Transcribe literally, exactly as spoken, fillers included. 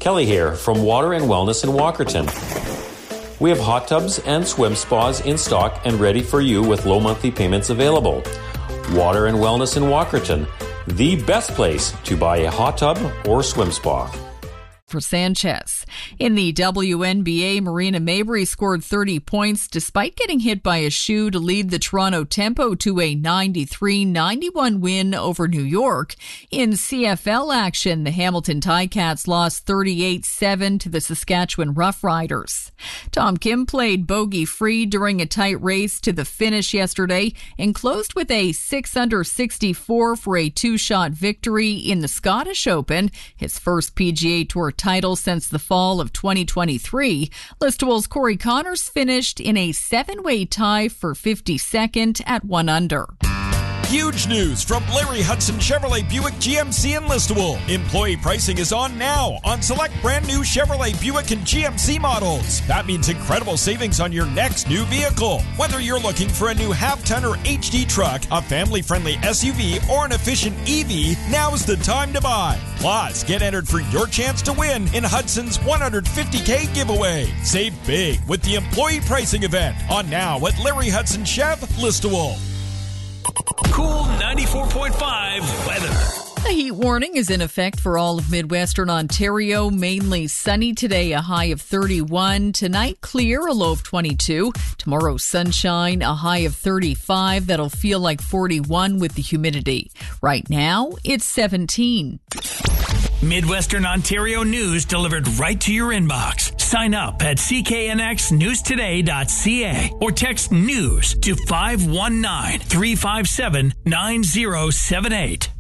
Kelly here from Water and Wellness in Walkerton. We have hot tubs and swim spas in stock and ready for you with low monthly payments available. Water and Wellness in Walkerton, the best place to buy a hot tub or swim spa. For Sanchez. In the W N B A, Marina Mabrey scored thirty points despite getting hit by a shoe to lead the Toronto Tempo to a ninety-three ninety-one win over New York. In C F L action, the Hamilton Ticats lost thirty-eight seven to the Saskatchewan Roughriders. Tom Kim played bogey-free during a tight race to the finish yesterday and closed with a six under sixty-four for a two-shot victory in the Scottish Open, his first P G A Tour title since the fall of twenty twenty-three. Listowel's Corey Connors finished in a seven-way tie for fifty-second at one under. Huge news from Larry Hudson Chevrolet Buick G M C in Listowel. Employee pricing is on now on select brand new Chevrolet Buick and G M C models. That means incredible savings on your next new vehicle. Whether you're looking for a new half-ton or H D truck, a family-friendly S U V, or an efficient E V, now's the time to buy. Plus, get entered for your chance to win in Hudson's one hundred fifty thousand giveaway. Save big with the employee pricing event on now at Larry Hudson Chev, Listowel. Cool ninety-four point five weather. A heat warning is in effect for all of Midwestern Ontario. Mainly sunny today, a high of thirty-one. Tonight, clear, a low of twenty-two. Tomorrow, sunshine, a high of thirty-five. That'll feel like forty-one with the humidity. Right now, it's seventeen. Midwestern Ontario news delivered right to your inbox. Sign up at c k n x news today dot c a or text news to five one nine, three five seven, nine zero seven eight.